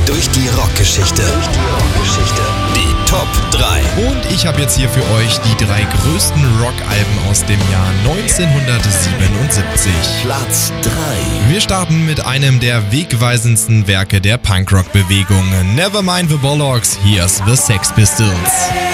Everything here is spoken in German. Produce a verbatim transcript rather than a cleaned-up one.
durch die Rockgeschichte. Durch die Rockgeschichte. Die Top drei. Und ich habe jetzt hier für euch die drei größten Rockalben aus dem Jahr neunzehnhundertsiebenundsiebzig. Platz drei. Wir starten mit einem der wegweisendsten Werke der Punkrock-Bewegung. Nevermind the Bollocks, here's the Sex Pistols.